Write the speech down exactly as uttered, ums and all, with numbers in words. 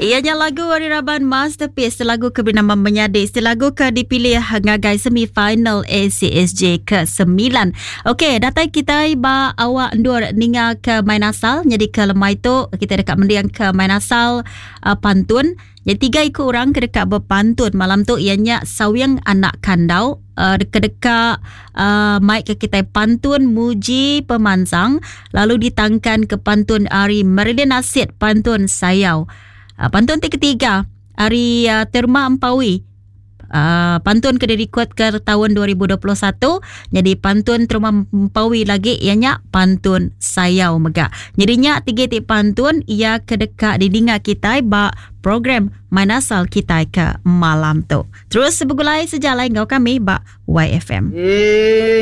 Ianya lagu Wariraban Masterpiece, lagu kebernamaan Menyadik. Lagu ke dipilih ngagai semifinal A C S J ke sembilan. Okey, datai kita ba awak ndur ninga ke main asal. Jadi ke lemai tu kita dekat mendiang ke main asal uh, pantun. Jadi tiga ikut orang ke dekat berpantun. Malam tu ianya sawyang anak kandau. Uh, dekat-dekat uh, mic ke kita pantun muji pemansang. Lalu ditangkan ke pantun Ari Merlin Asid pantun sayau. Uh, pantun ketiga Ari uh, Terma Ampawi. Uh, pantun kena record ke tahun dua ribu dua puluh satu. Jadi pantun Terma Ampawi lagi ianya pantun sayau megak. Jadinya tiga tip pantun ia kedekat di dengar kita ba program main asal kita ke malam tu. Terus sebegulai sejalai ngau kami ba Y F M.